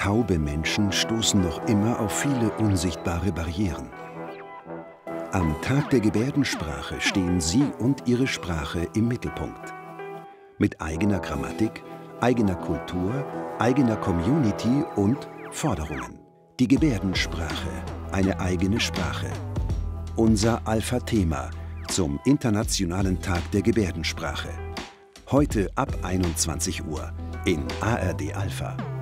Taube Menschen stoßen noch immer auf viele unsichtbare Barrieren. Am Tag der Gebärdensprache stehen sie und ihre Sprache im Mittelpunkt. Mit eigener Grammatik, eigener Kultur, eigener Community und Forderungen. Die Gebärdensprache, eine eigene Sprache. Unser Alpha-Thema zum Internationalen Tag der Gebärdensprache. Heute ab 21 Uhr in ARD Alpha.